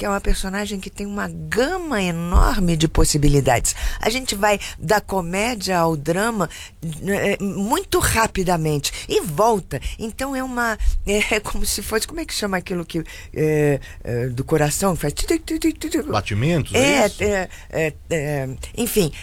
porque é uma personagem que tem uma gama enorme de possibilidades. A gente vai da comédia ao drama muito rapidamente e volta. Então é como se fosse, como é que chama aquilo que do coração faz batimentos, enfim,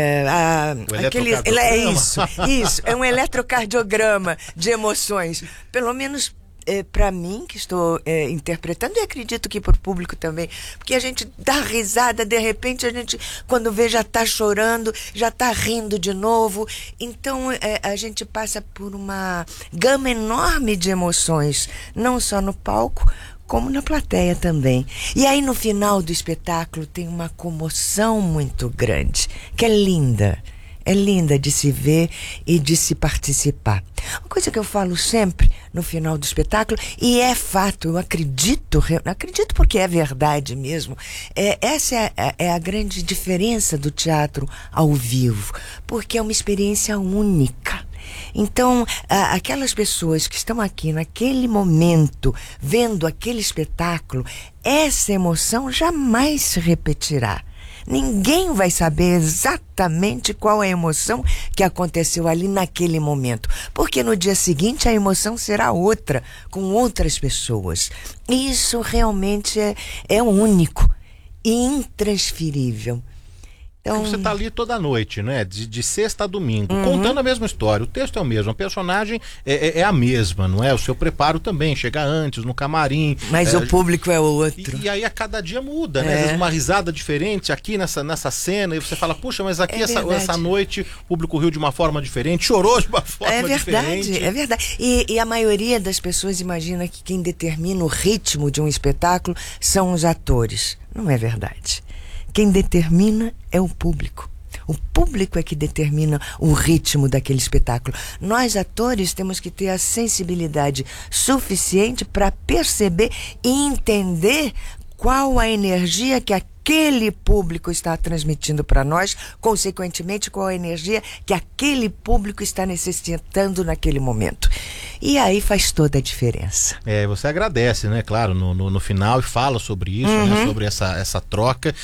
isso é um eletrocardiograma de emoções, pelo menos para mim, que estou interpretando, e acredito que para o público também, porque a gente dá risada, de repente a gente, quando vê, já está chorando, já está rindo de novo. Então a gente passa por uma gama enorme de emoções, não só no palco, como na plateia também. E aí no final do espetáculo tem uma comoção muito grande, que é linda. É linda de se ver e de se participar. Uma coisa que eu falo sempre no final do espetáculo, e é fato, eu acredito porque é verdade mesmo, essa é a grande diferença do teatro ao vivo, porque é uma experiência única. Então, aquelas pessoas que estão aqui naquele momento, vendo aquele espetáculo, essa emoção jamais se repetirá. Ninguém vai saber exatamente qual é a emoção que aconteceu ali naquele momento, porque no dia seguinte a emoção será outra, com outras pessoas. E isso realmente é único e intransferível. Então, você está ali toda noite, né? De sexta a domingo, contando a mesma história. O texto é o mesmo, a personagem é a mesma, não é? O seu preparo também, chega antes, no camarim. Mas o público é outro. E aí a cada dia muda, né? Às vezes uma risada diferente aqui nessa cena, e você fala, puxa, mas aqui essa noite o público riu de uma forma diferente, chorou de uma forma diferente. É verdade. E a maioria das pessoas imagina que quem determina o ritmo de um espetáculo são os atores. Não é verdade. Quem determina é o público. O público é que determina o ritmo daquele espetáculo. Nós, atores, temos que ter a sensibilidade suficiente para perceber e entender qual a energia que aquele público está transmitindo para nós, consequentemente, qual a energia que aquele público está necessitando naquele momento. E aí faz toda a diferença. Você agradece, né? Claro, no final, e fala sobre isso, né? Sobre essa troca.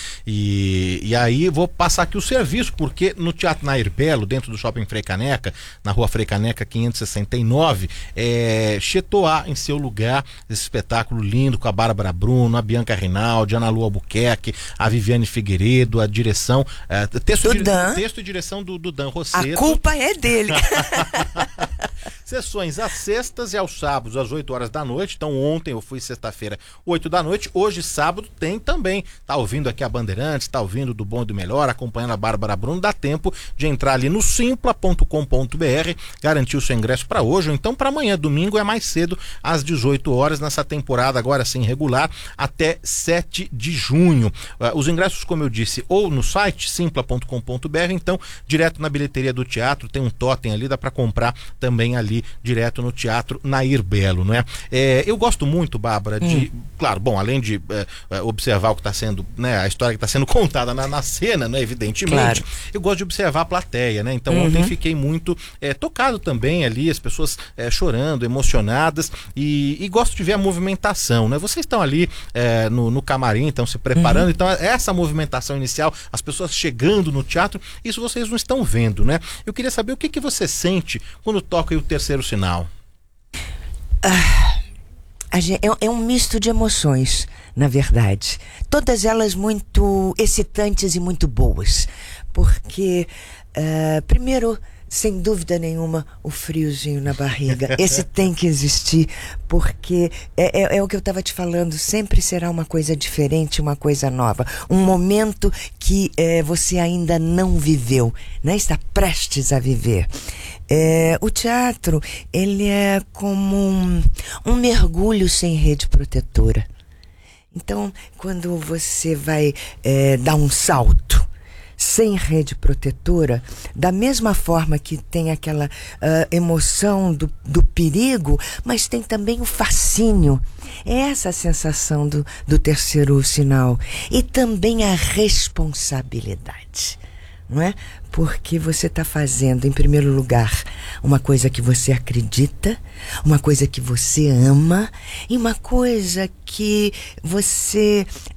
E aí vou passar aqui o serviço, porque no Teatro Nair Belo, dentro do Shopping Frei Caneca, na Rua Frei Caneca 569, Chetoá em seu lugar, esse espetáculo lindo com a Bárbara Bruno, a Bianca Rinaldi, a Ana Lu Albuquerque, a Viviane Figueiredo, a direção, texto e direção do Dan Rosseto. A culpa é dele. Sessões às sextas e aos sábados às 8 horas da noite. Então ontem eu fui sexta-feira 8 da noite, hoje sábado tem também. Tá ouvindo aqui a Bandeirantes, tá ouvindo do Bom e do Melhor, acompanhando a Bárbara Bruno, dá tempo de entrar ali no simpla.com.br, garantir o seu ingresso para hoje, ou então para amanhã, domingo é mais cedo, às 18 horas, nessa temporada agora sim regular, até 7 de junho. Os ingressos, como eu disse, ou no site simpla.com.br, então direto na bilheteria do teatro, tem um totem ali, dá para comprar também ali direto no Teatro Nair Belo, não é? Eu gosto muito, Bárbara, de, claro, bom, além de observar o que está sendo, né, a história que está sendo contada na cena, né, evidentemente, claro. Eu gosto de observar a plateia, né? Então ontem fiquei muito tocado também ali, as pessoas chorando, emocionadas, e gosto de ver a movimentação, né? Vocês estão ali no camarim, estão se preparando, então essa movimentação inicial, as pessoas chegando no teatro, isso vocês não estão vendo, né? Eu queria saber o que você sente quando toca o terceiro sinal. É um misto de emoções, na verdade. Todas elas muito excitantes e muito boas. Porque, primeiro, sem dúvida nenhuma, o friozinho na barriga. Esse tem que existir, porque é o que eu estava te falando, sempre será uma coisa diferente, uma coisa nova. Um momento que você ainda não viveu, né? Está prestes a viver. O teatro, ele é como um mergulho sem rede protetora. Então, quando você vai dar um salto sem rede protetora, da mesma forma que tem aquela emoção do perigo, mas tem também o fascínio. É essa a sensação do terceiro sinal. E também a responsabilidade, não é? Porque você está fazendo, em primeiro lugar, uma coisa que você acredita, uma coisa que você ama e uma coisa que você